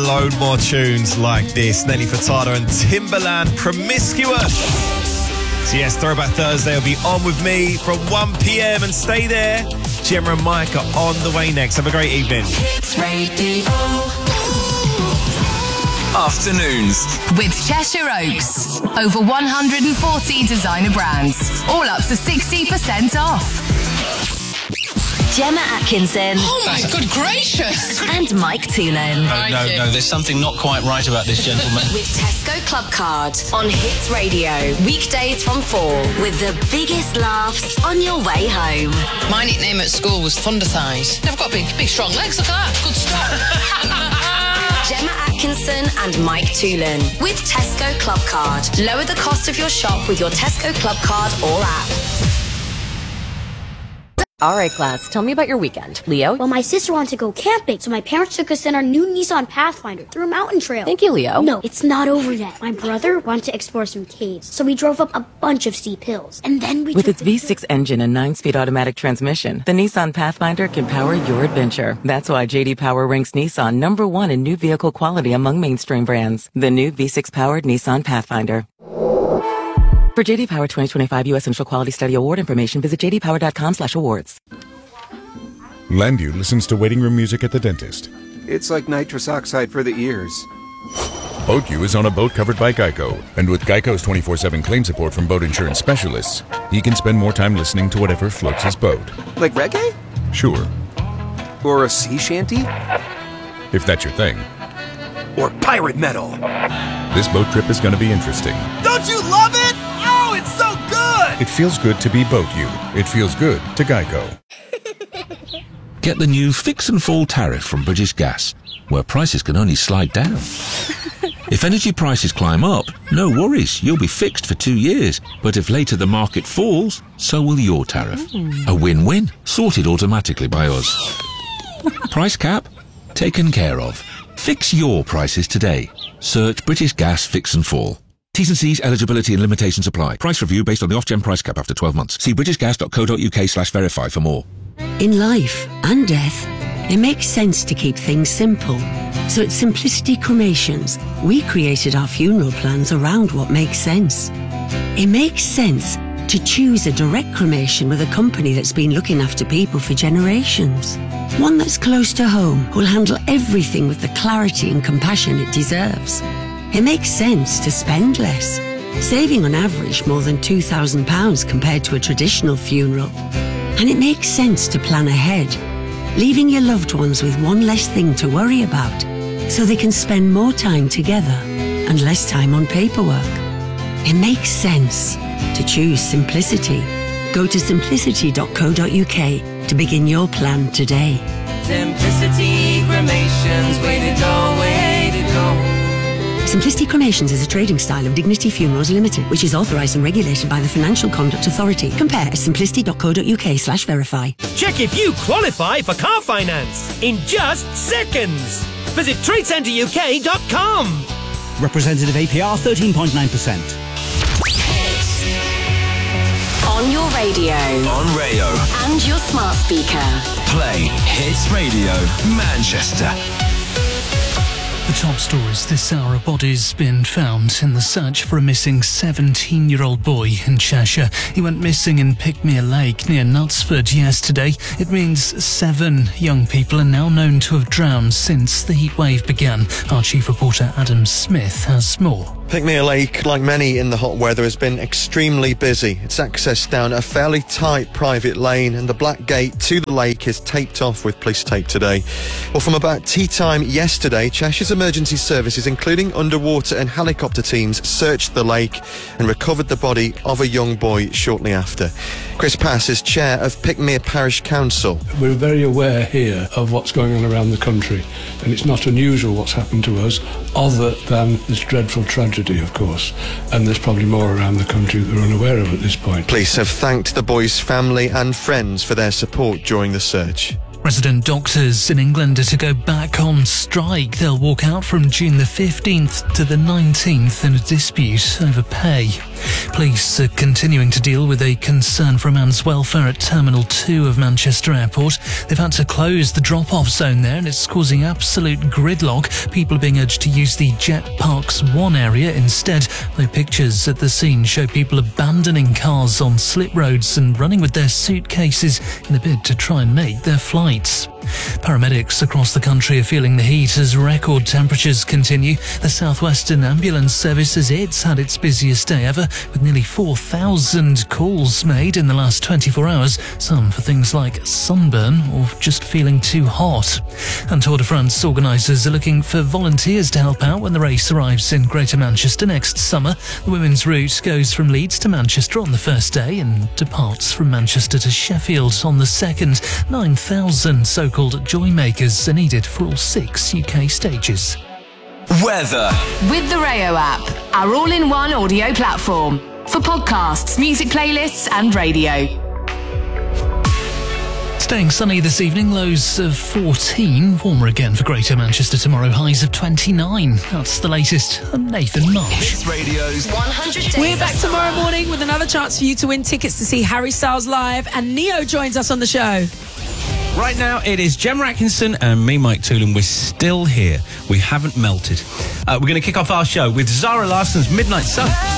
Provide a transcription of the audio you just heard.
load more tunes like this. Nelly Furtado and Timbaland, Promiscuous. So yes, Throwback Thursday will be on with me from 1 p.m. and stay there. Gemma and Mike are on the way next. Have a great evening. Hits Radio. Afternoons with Cheshire Oaks. Over 140 designer brands, all up to 60% off. Gemma Atkinson. Oh my good gracious! And Mike Toolan. No, there's something not quite right about this gentleman. With Tesco Club Card on Hits Radio. Weekdays from 4. With the biggest laughs on your way home. My nickname at school was Thunder Thighs. I've got big strong legs, look at that. Good stuff. Gemma Atkinson and Mike Toolan with Tesco Club Card. Lower the cost of your shop with your Tesco Club Card or app. All right, class, tell me about your weekend. Leo? Well, my sister wanted to go camping, so my parents took us in our new Nissan Pathfinder through a mountain trail. Thank you, Leo. No, it's not over yet. My brother wanted to explore some caves, so we drove up a bunch of steep hills. And then we With its V6 engine and 9-speed automatic transmission, the Nissan Pathfinder can power your adventure. That's why J.D. Power ranks Nissan #1 in new vehicle quality among mainstream brands. The new V6-powered Nissan Pathfinder. For J.D. Power 2025 U.S. Central Quality Study Award information, visit jdpower.com/awards. Landu listens to waiting room music at the dentist. It's like nitrous oxide for the ears. BoatU is on a boat covered by Geico, and with Geico's 24/7 claim support from boat insurance specialists, he can spend more time listening to whatever floats his boat. Like reggae? Sure. Or a sea shanty? If that's your thing. Or pirate metal. This boat trip is going to be interesting. Don't you love it? Oh, it's so good! It feels good to be BoatU. It feels good to Geico. Get the new Fix and Fall tariff from British Gas, where prices can only slide down. If energy prices climb up, no worries, you'll be fixed for 2 years. But if later the market falls, so will your tariff. A win-win, sorted automatically by us. Price cap? Taken care of. Fix your prices today. Search British Gas Fix and Fall. T's and C's, eligibility and limitations apply. Price review based on the off-gen price cap after 12 months. See britishgas.co.uk/verify for more. In life and death, it makes sense to keep things simple. So at Simplicity Cremations, we created our funeral plans around what makes sense. It makes sense to choose a direct cremation with a company that's been looking after people for generations. One that's close to home, who'll handle everything with the clarity and compassion it deserves. It makes sense to spend less, saving on average more than £2,000 compared to a traditional funeral. And it makes sense to plan ahead, leaving your loved ones with one less thing to worry about, so they can spend more time together and less time on paperwork. It makes sense to choose simplicity. Go to simplicity.co.uk to begin your plan today. Simplicity Cremations, way to go, way to go. Simplicity Cremations is a trading style of Dignity Funerals Limited, which is authorised and regulated by the Financial Conduct Authority. Compare at simplicity.co.uk/verify. Check if you qualify for car finance in just seconds. Visit TradeCenterUK.com. Representative APR 13.9%. On your radio. On Rayo. And your smart speaker. Play Hits Radio Manchester. The top stories this hour: a body's been found in the search for a missing 17-year-old boy in Cheshire. He went missing in Pickmere Lake near Knutsford yesterday. It means 7 young people are now known to have drowned since the heatwave began. Our chief reporter Adam Smith has more. Pickmere Lake, like many in the hot weather, has been extremely busy. It's accessed down a fairly tight private lane, and the black gate to the lake is taped off with police tape today. Well, from about tea time yesterday, Cheshire's emergency services, including underwater and helicopter teams, searched the lake and recovered the body of a young boy shortly after. Chris Pass is chair of Pickmere Parish Council. We're very aware here of what's going on around the country, and it's not unusual what's happened to us, other than this dreadful tragedy, of course, and there's probably more around the country that we're unaware of at this point. Police have thanked the boy's family and friends for their support during the search. Resident doctors in England are to go back on strike. They'll walk out from June the 15th to the 19th in a dispute over pay. Police are continuing to deal with a concern for a man's welfare at Terminal 2 of Manchester Airport. They've had to close the drop-off zone there and it's causing absolute gridlock. People are being urged to use the Jet Parks 1 area instead, though pictures at the scene show people abandoning cars on slip roads and running with their suitcases in a bid to try and make their flights. Paramedics across the country are feeling the heat as record temperatures continue. The South Western Ambulance Service says it's had its busiest day ever, with nearly 4,000 calls made in the last 24 hours, some for things like sunburn or just feeling too hot. And Tour de France organisers are looking for volunteers to help out when the race arrives in Greater Manchester next summer. The women's route goes from Leeds to Manchester on the first day and departs from Manchester to Sheffield on the second. 9,000 so-called joy makers are needed for all 6 UK stages. Weather. With the Rayo app, our all-in-one audio platform for podcasts, music playlists and radio. Staying sunny this evening, lows of 14. Warmer again for Greater Manchester tomorrow, highs of 29. That's the latest. I'm Nathan Marsh. Hits Radio's 100 days. We're back tomorrow morning with another chance for you to win tickets to see Harry Styles live, and Neo joins us on the show. Right now, it is Gemma Atkinson and me, Mike Toolan. We're still here. We haven't melted. We're going to kick off our show with Zara Larson's Midnight Sun.